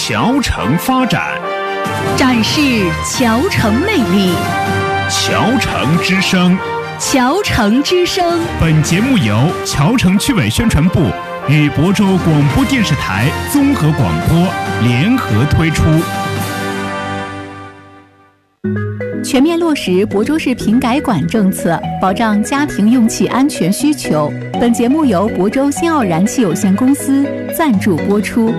侨城发展， 展示侨城魅力。 侨城之声， 侨城之声。 本节目由侨城区委宣传部与亳州广播电视台综合广播联合推出。 全面落实亳州市品改管政策，保障家庭用气安全需求。本节目由亳州新奥燃气有限公司赞助播出。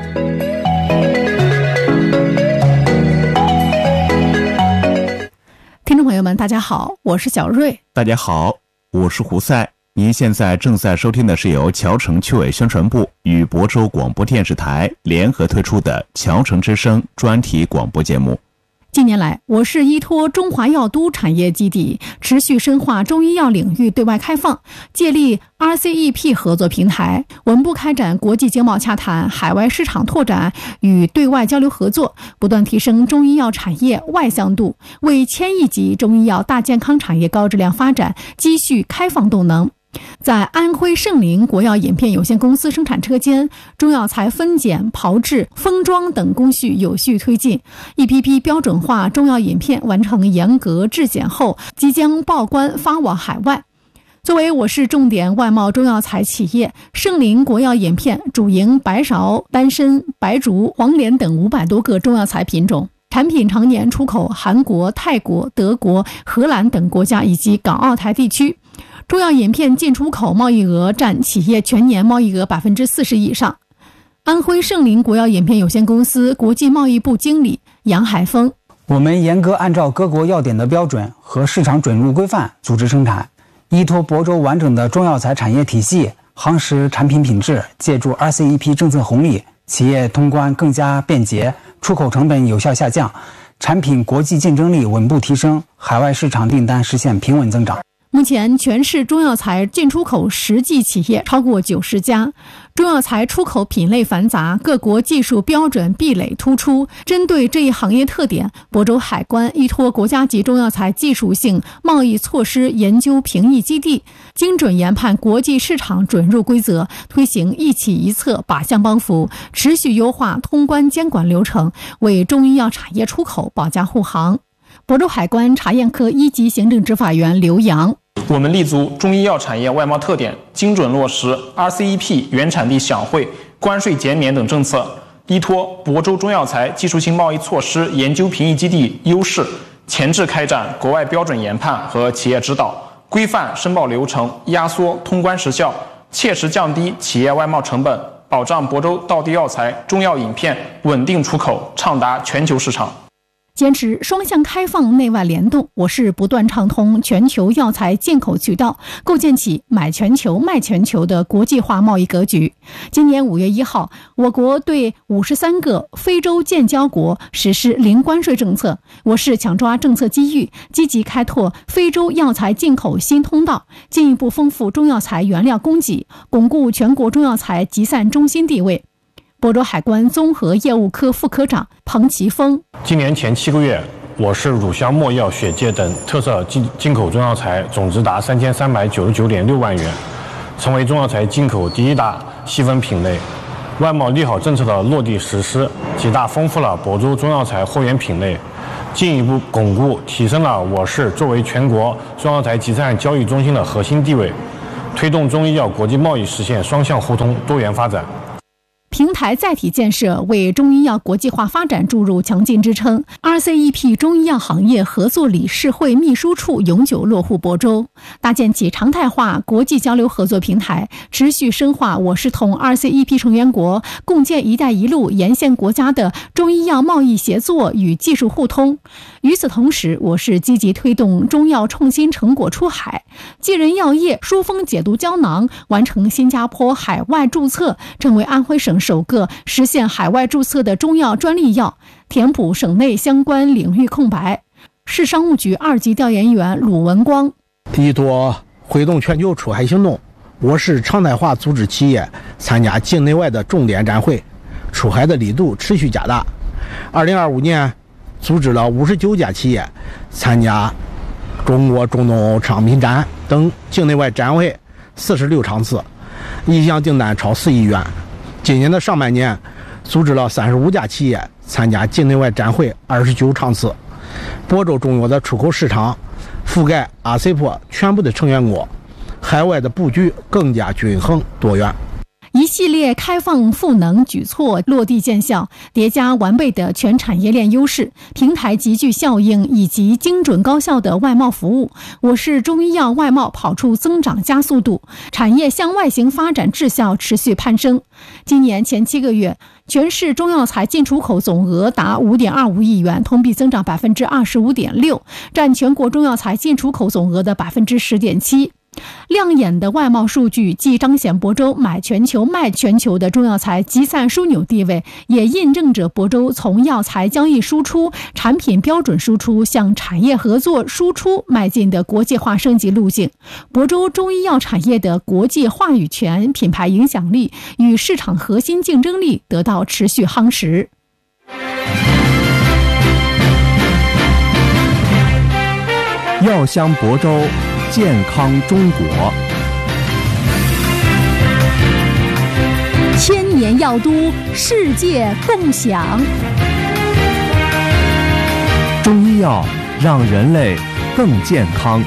听众朋友们，大家好，我是小瑞。 大家好，我是胡赛。您现在正在收听的是由侨城区委宣传部与亳州广播电视台联合推出的侨城之声专题广播节目。 近年来，我市依托中华药都产业基地，持续深化中医药领域对外开放，借力 RCEP 合作平台，稳步开展国际经贸洽谈、海外市场拓展与对外交流合作，不断提升中医药产业外向度，为千亿级中医药大健康产业高质量发展积蓄开放动能。在安徽盛林国药饮片有限公司生产车间，中药材分拣、炮制、封装等工序有序推进，一批批标准化中药饮片完成严格质检后，即将报关发往海外。作为我市重点外贸中药材企业，盛林国药饮片主营白芍、丹参、白术、黄连等500多个中药材品种。产品常年出口韩国、泰国、德国、荷兰等国家以及港澳台地区。中药饮片进出口贸易额占企业全年贸易额40%以上。安徽盛林国药饮片有限公司国际贸易部经理杨海峰： 我们严格按照各国药典的标准和市场准入规范组织生产，依托亳州完整的中药材产业体系，夯实产品品质，借助 RCEP 政策红利，企业通关更加便捷，出口成本有效下降，产品国际竞争力稳步提升，海外市场订单实现平稳增长。 目前全市中药材进出口实际企业超过90家，中药材出口品类繁杂，各国技术标准壁垒突出。针对这一行业特点，亳州海关依托国家级中药材技术性贸易措施研究评议基地，精准研判国际市场准入规则，推行一企一策靶向帮扶，持续优化通关监管流程，为中医药产业出口保驾护航。亳州海关查验科1级行政执法员刘洋： 我们立足中医药产业外贸特点，精准落实 RCEP 原产地享惠、关税减免等政策，依托亳州中药材技术性贸易措施研究评议基地优势，前置开展国外标准研判和企业指导，规范申报流程，压缩通关时效，切实降低企业外贸成本，保障亳州道地药材、中药饮片稳定出口，畅达全球市场。 坚持双向开放、内外联动，我市不断畅通全球药材进口渠道，构建起买全球、卖全球的国际化贸易格局。今年5月1号，我国对53个非洲建交国实施零关税政策，我市抢抓政策机遇，积极开拓非洲药材进口新通道，进一步丰富中药材原料供给，巩固全国中药材集散中心地位。亳州海关综合业务科副科长彭奇峰： 今年前7个月，我市乳香、没药、血芥等特色进口中药材总值达3399.6万元，成为中药材进口第一大细分品类。外贸利好政策的落地实施，极大丰富了亳州中药材货源品类，进一步巩固提升了我市作为全国中药材集散交易中心的核心地位，推动中医药国际贸易实现双向互通、多元发展。 平台载体建设为中医药国际化发展注入强劲支撑。RCEP 中医药行业合作理事会秘书处永久落户亳州，搭建起常态化国际交流合作平台，持续深化我市同 RCEP 成员国共建“一带一路”沿线国家的中医药贸易协作与技术互通。与此同时，我市积极推动中药创新成果出海，继任药业疏风解毒胶囊完成新加坡海外注册，成为安徽省首个实现海外注册的中药专利药，填补省内相关领域空白。市商务局2级调研员鲁文光： 依托挥动全球出海行动，我市常态化组织企业参加境内外的重点展会，出海的力度持续加大。2025年组织了59家企业参加中国中东商品展等境内外展会46场次，意向订单超4亿元。今年的上半年组织了35家企业参加境内外展会29场次。亳州中药的出口市场覆盖RCEP全部的成员国，海外的布局更加均衡多元。 一系列开放赋能举措落地见效，叠加完备的全产业链优势、平台集聚效应以及精准高效的外贸服务，我市中医药外贸跑出增长加速度，产业向外型发展质效持续攀升。今年前7个月，全市中药材进出口总额达5.25亿元，同比增长25.6%，占全国中药材进出口总额的10.7%。亮眼的外贸数据既彰显亳州买全球卖全球的中药材集散枢纽地位，也印证着亳州从药材交易输出、产品标准输出向产业合作输出迈进的国际化升级路径。亳州中医药产业的国际话语权、品牌影响力与市场核心竞争力得到持续夯实。 药香亳州，健康中国。 千年药都，世界共享。 中医药让人类更健康。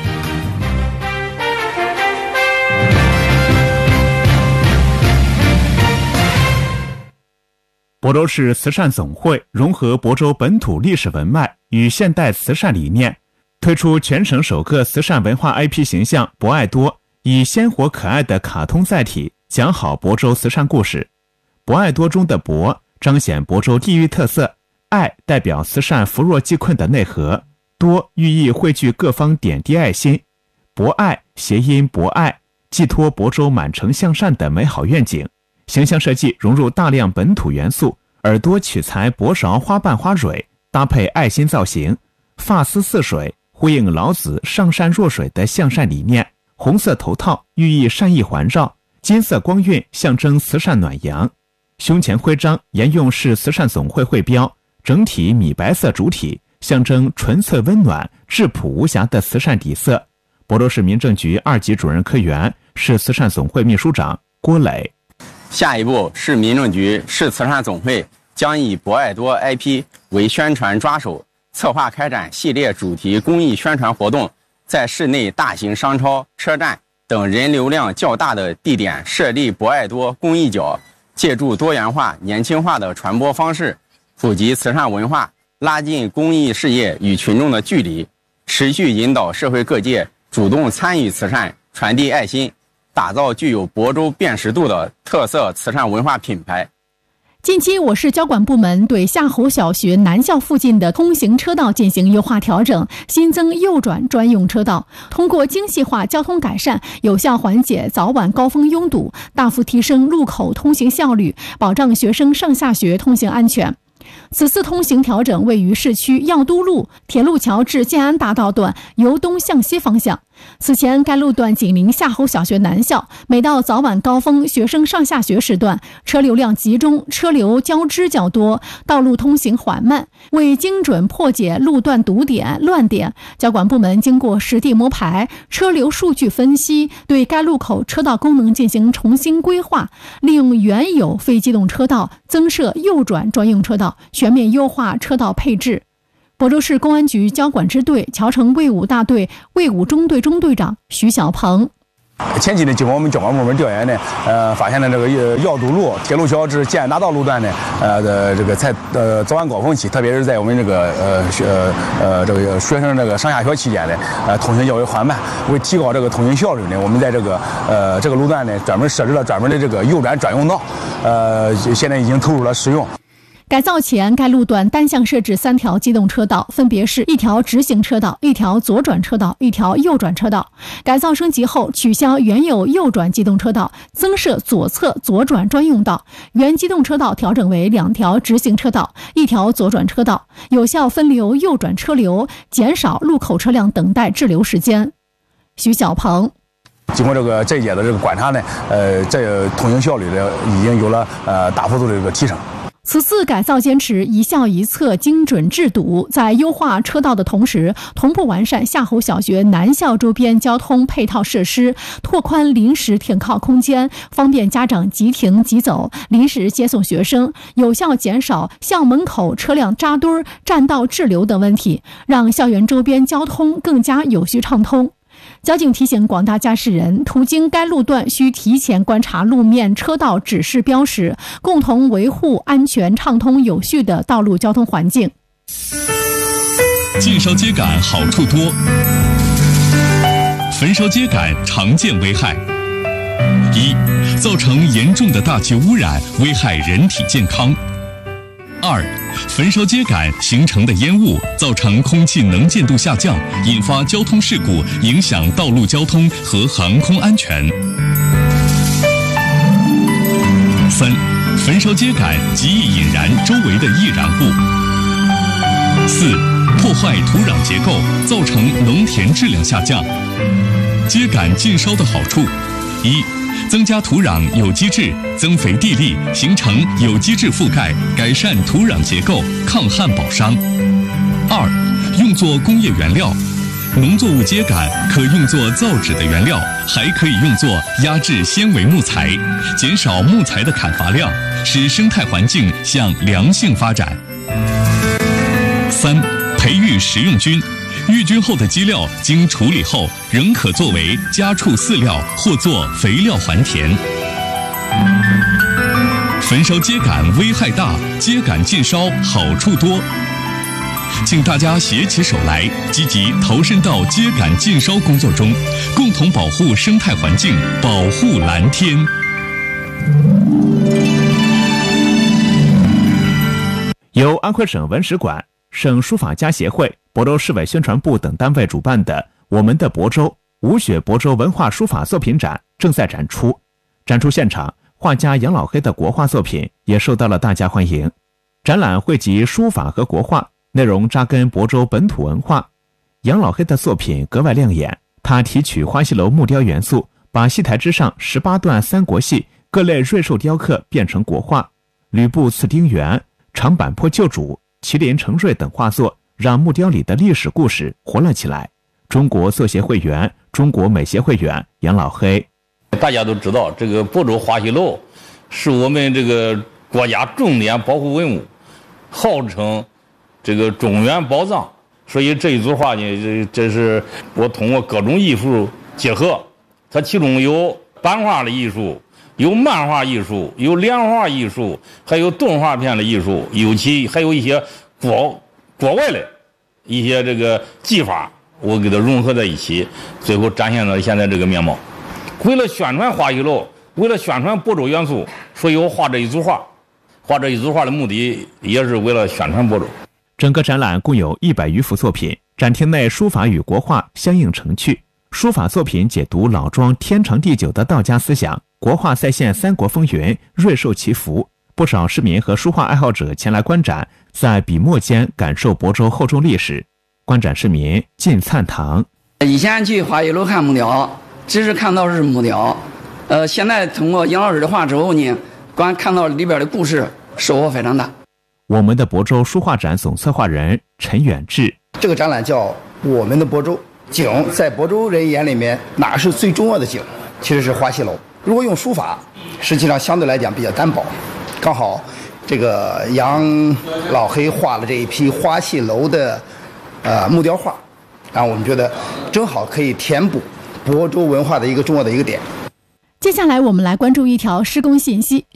亳州市慈善总会融合亳州本土历史文脉与现代慈善理念，推出全省首个慈善文化 IP 形象博爱多，以鲜活可爱的卡通载体讲好亳州慈善故事。博爱多中的博彰显亳州地域特色，爱代表慈善扶弱济困的内核，多寓意汇聚各方点滴爱心。博爱谐音博爱，寄托亳州满城向善的美好愿景。形象设计融入大量本土元素，耳朵取材薄勺花瓣花蕊，搭配爱心造型，发丝似水，呼应老子上善若水的向善理念。红色头套寓意善意环绕，金色光晕象征慈善暖阳。胸前徽章沿用市慈善总会会标，整体米白色主体，象征纯粹温暖、质朴无瑕的慈善底色。亳州市民政局2级主任科员、市慈善总会秘书长郭磊。 下一步，市民政局、市慈善总会将以博爱多 IP 为宣传抓手，策划开展系列主题公益宣传活动，在市内大型商超、车站等人流量较大的地点设立博爱多公益角，借助多元化、年轻化的传播方式，普及慈善文化，拉近公益事业与群众的距离，持续引导社会各界主动参与慈善，传递爱心，打造具有亳州辨识度的特色慈善文化品牌。 近期，我市交管部门对夏侯小学南校附近的通行车道进行优化调整，新增右转专用车道，通过精细化交通改善，有效缓解早晚高峰拥堵，大幅提升路口通行效率，保障学生上下学通行安全。此次通行调整位于市区药都路铁路桥至建安大道段由东向西方向。此前该路段紧邻夏侯小学南校，每到早晚高峰学生上下学时段，车流量集中，车流交织较多，道路通行缓慢。为精准破解路段堵点乱点，交管部门经过实地摸排、车流数据分析，对该路口车道功能进行重新规划，利用原有非机动车道增设右转专用车道，全面优化车道配置。亳州市公安局交管支队侨城卫武大队卫武中队中队长徐小鹏。 前期呢，经过我们交管部门调研呢，发现了这个药都路铁路桥至建安大道路段呢，这个在早晚高峰期，特别是在我们这个这个学生这个上下学期间呢，通行较为缓慢。为提高这个通行效率呢，我们在这个路段呢，专门设置了专门的这个右转专用道，现在已经投入了使用。 改造前，该路段单向设置3条机动车道，分别是1条直行车道、1条左转车道、1条右转车道。改造升级后，取消原有右转机动车道，增设左侧左转专用道，原机动车道调整为2条直行车道、1条左转车道，有效分流右转车流，减少路口车辆等待滞留时间。徐小鹏。 经过这一届的这个观察呢，这通行效率呢已经有了大幅度的这个提升。 此次改造坚持一校一策精准治堵，在优化车道的同时，同步完善夏侯小学南校周边交通配套设施，拓宽临时停靠空间，方便家长即停即走，临时接送学生，有效减少校门口车辆扎堆、占道滞留等问题，让校园周边交通更加有序畅通。交警提醒广大驾驶人，途经该路段需提前观察路面车道指示标识，共同维护安全畅通有序的道路交通环境。 劲烧秸秆好处多，焚烧秸秆常见危害：一、造成严重的大气污染，危害人体健康；二、焚烧秸秆形成的烟雾造成空气能见度下降，引发交通事故，影响道路交通和航空安全；三、焚烧秸秆极易引燃周围的易燃物；四、破坏土壤结构，造成农田质量下降。秸秆劲烧的好处：一、增加土壤有机质，增肥地力，形成有机质覆盖，改善土壤结构，抗旱保墒。二、用作工业原料，农作物秸秆可用作造纸的原料，还可以用作压制纤维木材，减少木材的砍伐量，使生态环境向良性发展。三、培育食用菌。育菌后的鸡料经处理后，仍可作为家畜饲料或做肥料还田。焚烧秸秆危害大，秸秆劲烧好处多。请大家携起手来，积极投身到秸秆劲烧工作中，共同保护生态环境，保护蓝天。 由安徽省文史馆、省书法家协会、亳州市委宣传部等单位主办的我们的亳州吴雪亳州文化书法作品展正在展出。展出现场，画家杨老黑的国画作品也受到了大家欢迎。展览汇集书法和国画，内容扎根亳州本土文化。杨老黑的作品格外亮眼，他提取花戏楼木雕元素，把戏台之上18段三国戏各类瑞兽雕刻变成国画，吕布刺丁原、长坂坡救主、麒麟成瑞等画作让木雕里的历史故事活了起来。中国作协会员、中国美协会员杨老黑： 大家都知道，这个亳州花戏楼是我们这个国家重点保护文物，号称这个中原宝藏。所以这一组画呢，这是我通过各种艺术结合，它其中有版画的艺术，有漫画艺术，有连画艺术，还有动画片的艺术，尤其还有一些国外的一些这个技法，我给它融合在一起，最后展现了现在这个面貌。为了宣传花戏楼，为了宣传亳州元素，所以我画这一组画。画这一组画的目的也是为了宣传亳州。 整个展览共有100余幅作品，展厅内书法与国画相映成趣。书法作品解读老庄天长地久的道家思想，国画再现三国风云，瑞兽祈福。不少市民和书画爱好者前来观展，在笔墨间感受亳州厚重历史。观展市民进灿堂： 以前去花戏楼看木雕，只是看到是木雕，现在通过杨老师的画之后呢，看到里边的故事，收获非常大。 我们的亳州书画展总策划人陈远志： 这个展览叫我们的亳州。景在亳州人眼里面，哪是最重要的景？其实是花戏楼。如果用书法，实际上相对来讲比较单薄。刚好这个杨老黑画了这一批花戏楼的木雕画，然后我们觉得正好可以填补亳州文化的一个重要的一个点。 接下来我们来关注一条施工信息。